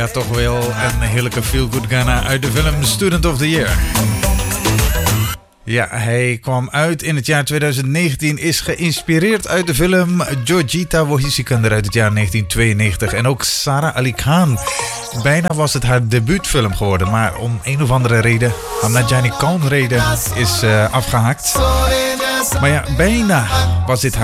Ja, toch wel een heerlijke feel-good Ghana uit de film Student of the Year. Ja, hij kwam uit in het jaar 2019, is geïnspireerd uit de film Georgita Wohisikandar uit het jaar 1992. En ook Sara Ali Khan. Bijna was het haar debuutfilm geworden, maar om een of andere reden, Amnajani Kaun reden, is afgehaakt. Maar ja, bijna was dit haar